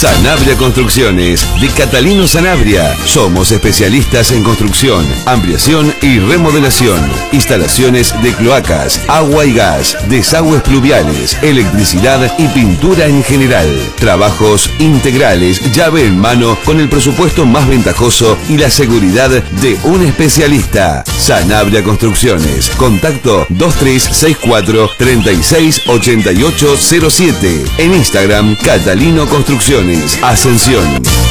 Sanabria Construcciones, de Catalino Sanabria. Somos especialistas en construcción, ampliación y remodelación. Instalaciones de cloacas, agua y gas, desagües pluviales, electricidad y pintura en general. Trabajos integrales, llave en mano, con el presupuesto más ventajoso y la seguridad de un especialista. Sanabria Construcciones. Contacto 2364 368807. En Instagram, Catalino Construcciones. Ascensión.